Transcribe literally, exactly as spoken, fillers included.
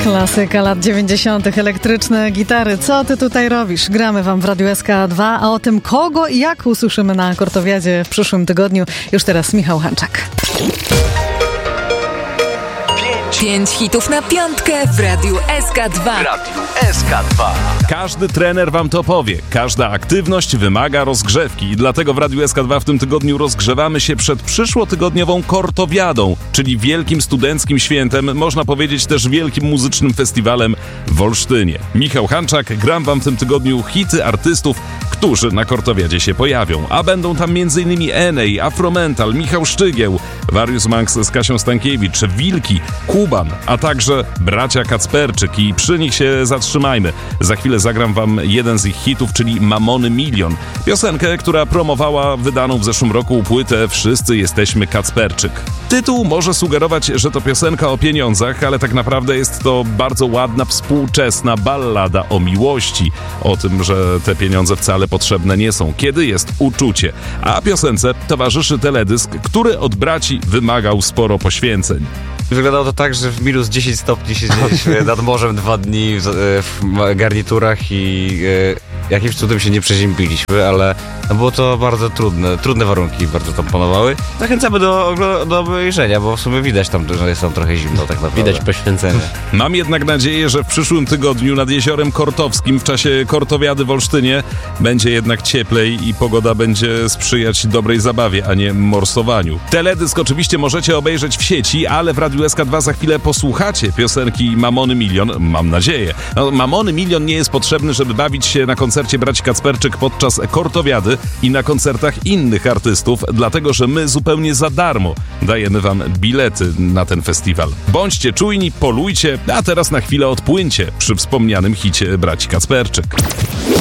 Klasyka lat dziewięćdziesiątych, elektryczne gitary. Co ty tutaj robisz? Gramy wam w Radiu S K dwa, a o tym kogo i jak usłyszymy na Kortowiadzie w przyszłym tygodniu już teraz Michał Hanczak. Pięć hitów na piątkę w Radiu S K dwa. W Radiu S K dwa. Każdy trener wam to powie. Każda aktywność wymaga rozgrzewki i dlatego w Radiu S K dwa w tym tygodniu rozgrzewamy się przed przyszłotygodniową Kortowiadą, czyli wielkim studenckim świętem, można powiedzieć też wielkim muzycznym festiwalem w Olsztynie. Michał Hanczak, gram wam w tym tygodniu hity artystów, którzy na Kortowiadzie się pojawią, a będą tam m.in. Enej, Afromental, Michał Szczygieł, Warius Manx z Kasią Stankiewicz, Wilki, Kuban, a także bracia Kacperczyk i przy nich się zatrzymajmy. Za chwilę zagram wam jeden z ich hitów, czyli Mamony Milion. Piosenkę, która promowała wydaną w zeszłym roku płytę Wszyscy jesteśmy Kacperczyk. Tytuł może sugerować, że to piosenka o pieniądzach, ale tak naprawdę jest to bardzo ładna, współczesna ballada o miłości. O tym, że te pieniądze wcale potrzebne nie są, kiedy jest uczucie. A piosence towarzyszy teledysk, który od braci wymagał sporo poświęceń. Wyglądało to tak, że w minus dziesięć stopni siedzieliśmy nad morzem dwa dni w, w garniturach i e, jakimś cudem się nie przeziębiliśmy, ale no było to bardzo trudne, trudne warunki bardzo tam panowały. Zachęcamy do, do obejrzenia, bo w sumie widać tam, że jest tam trochę zimno tak naprawdę. Widać poświęcenie. Mam jednak nadzieję, że w przyszłym tygodniu nad Jeziorem Kortowskim w czasie Kortowiady w Olsztynie będzie jednak cieplej i pogoda będzie sprzyjać dobrej zabawie, a nie morsowaniu. Teledysk oczywiście możecie obejrzeć w sieci, ale w Radiu S K dwa za chwilę posłuchacie piosenki Mamony Milion, mam nadzieję. No, Mamony Milion nie jest potrzebny, żeby bawić się na koncercie braci Kacperczyk podczas Kortowiady i na koncertach innych artystów, dlatego że my zupełnie za darmo dajemy wam bilety na ten festiwal. Bądźcie czujni, polujcie, a teraz na chwilę odpłyńcie przy wspomnianym hicie braci Kacperczyk.